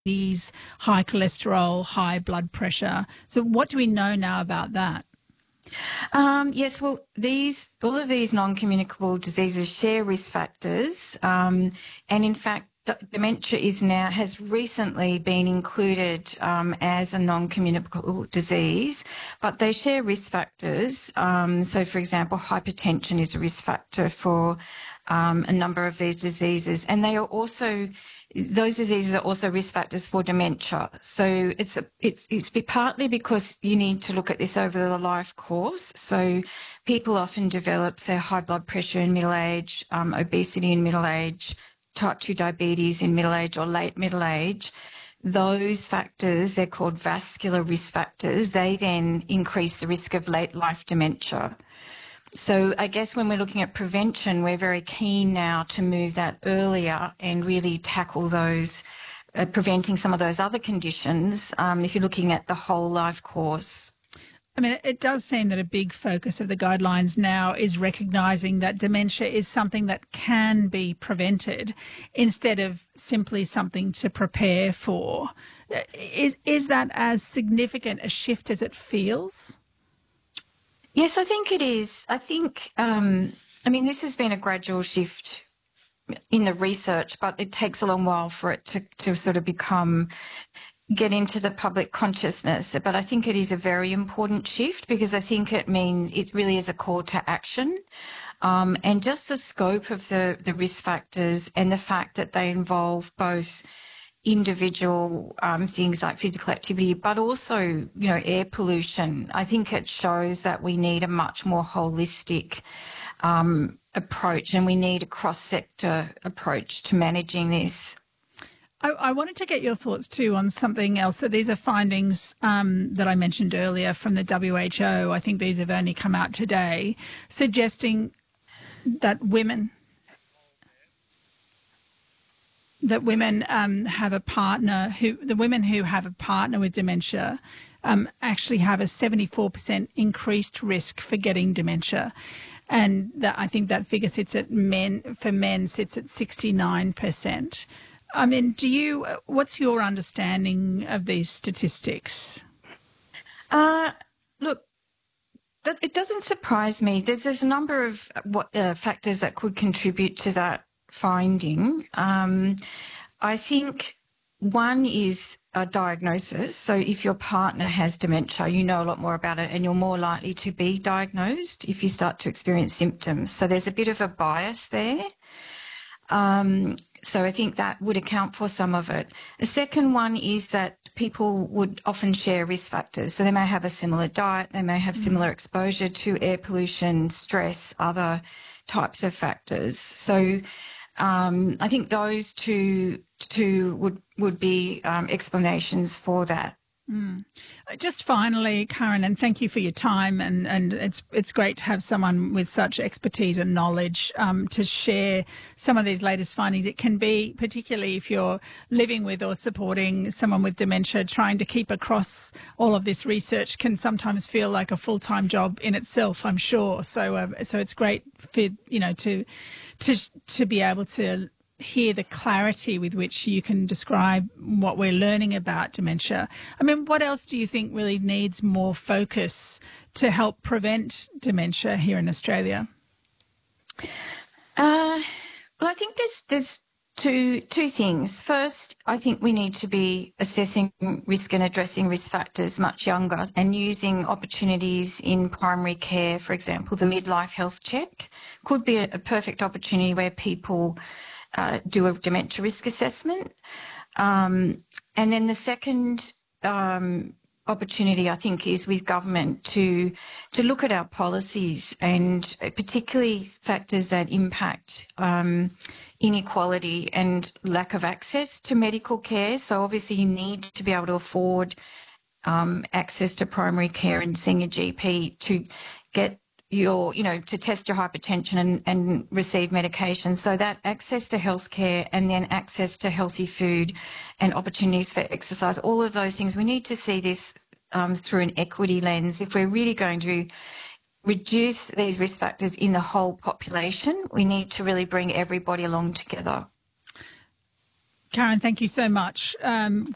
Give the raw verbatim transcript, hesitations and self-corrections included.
diabetes, high cholesterol, high blood pressure. So what do we know now about that? Um, yes, well, these all of these non-communicable diseases share risk factors, um, and in fact, d- dementia is now has recently been included um, as a non-communicable disease, but they share risk factors. Um, so, for example, hypertension is a risk factor for um, a number of these diseases, and they are also those diseases are also risk factors for dementia. So it's a, it's it's be partly because you need to look at this over the life course. So people often develop, say, high blood pressure in middle age, um, obesity in middle age, type two diabetes in middle age or late middle age. Those factors, they're called vascular risk factors. They then increase the risk of late life dementia. So I guess when we're looking at prevention, we're very keen now to move that earlier and really tackle those, uh, preventing some of those other conditions, um, if you're looking at the whole life course. I mean, it does seem that a big focus of the guidelines now is recognising that dementia is something that can be prevented instead of simply something to prepare for. Is, is that as significant a shift as it feels? Yes, I think it is. I think, um, I mean, this has been a gradual shift in the research, but it takes a long while for it to, to sort of become, get into the public consciousness. But I think it is a very important shift because I think it means it really is a call to action. Um, and just the scope of the, the risk factors and the fact that they involve both individual um, things like physical activity, but also, you know, air pollution. I think it shows that we need a much more holistic um, approach, and we need a cross-sector approach to managing this. I, I wanted to get your thoughts too on something else. So these are findings um, that I mentioned earlier from the W H O. I think these have only come out today, suggesting that women that women um, have a partner who, the women who have a partner with dementia um, actually have a seventy-four percent increased risk for getting dementia. And that, I think that figure sits at men, for men sits at sixty-nine percent. I mean, do you, what's your understanding of these statistics? Uh, look, that, it doesn't surprise me. There's, there's a number of what uh, factors that could contribute to that finding. Um, I think one is a diagnosis. So if your partner has dementia, you know a lot more about it and you're more likely to be diagnosed if you start to experience symptoms. So there's a bit of a bias there. Um, so I think that would account for some of it. The second one is that people would often share risk factors. So they may have a similar diet, they may have similar exposure to air pollution, stress, other types of factors. So um, I think those two two would would be um, explanations for that. Mm. Just finally, Karen, and thank you for your time, and, and it's it's great to have someone with such expertise and knowledge um, to share some of these latest findings. It can be, particularly if you're living with or supporting someone with dementia, trying to keep across all of this research can sometimes feel like a full-time job in itself, I'm sure. So uh, so it's great for, you know, to to to be able to hear the clarity with which you can describe what we're learning about dementia. I mean, what else do you think really needs more focus to help prevent dementia here in Australia? Uh, well, I think there's there's two two things. First, I think we need to be assessing risk and addressing risk factors much younger and using opportunities in primary care. For example, the midlife health check could be a, a perfect opportunity where people Uh, do a dementia risk assessment. Um, and then the second um, opportunity, I think, is with government to to look at our policies and particularly factors that impact um, inequality and lack of access to medical care. So obviously you need to be able to afford um, access to primary care and seeing a G P to get your, you know, to test your hypertension and, and receive medication. So that access to healthcare and then access to healthy food and opportunities for exercise, all of those things, we need to see this um, through an equity lens. If we're really going to reduce these risk factors in the whole population, we need to really bring everybody along together. Karen, thank you so much. Um,